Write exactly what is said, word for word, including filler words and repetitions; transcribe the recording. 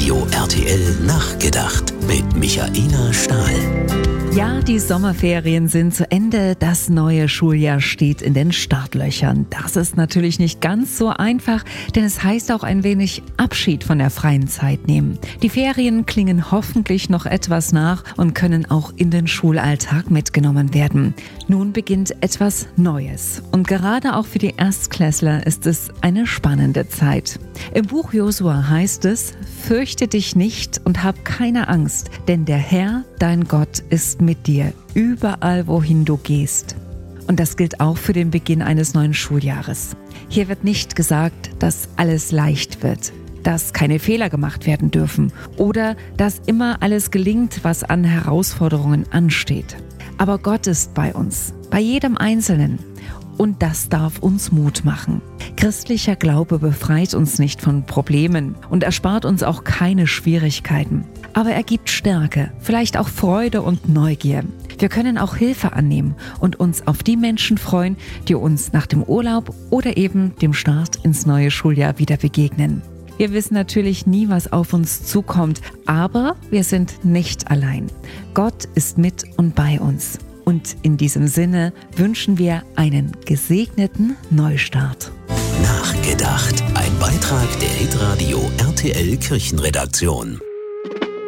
Hitradio R T L Nachgedacht mit Michaela Stahl. Ja, die Sommerferien sind zu Ende, das neue Schuljahr steht in den Startlöchern. Das ist natürlich nicht ganz so einfach, denn es heißt auch ein wenig Abschied von der freien Zeit nehmen. Die Ferien klingen hoffentlich noch etwas nach und können auch in den Schulalltag mitgenommen werden. Nun beginnt etwas Neues und gerade auch für die Erstklässler ist es eine spannende Zeit. Im Buch Josua heißt es: Fürchte dich nicht und hab keine Angst, denn der Herr, dein Gott, ist mit dir, überall wohin du gehst. Und das gilt auch für den Beginn eines neuen Schuljahres. Hier wird nicht gesagt, dass alles leicht wird, dass keine Fehler gemacht werden dürfen oder dass immer alles gelingt, was an Herausforderungen ansteht. Aber Gott ist bei uns, bei jedem Einzelnen. Und das darf uns Mut machen. Christlicher Glaube befreit uns nicht von Problemen und erspart uns auch keine Schwierigkeiten. Aber er gibt Stärke, vielleicht auch Freude und Neugier. Wir können auch Hilfe annehmen und uns auf die Menschen freuen, die uns nach dem Urlaub oder eben dem Start ins neue Schuljahr wieder begegnen. Wir wissen natürlich nie, was auf uns zukommt, aber wir sind nicht allein. Gott ist mit und bei uns. Und in diesem Sinne wünschen wir einen gesegneten Neustart. Nachgedacht. Ein Beitrag der Hitradio R T L Kirchenredaktion.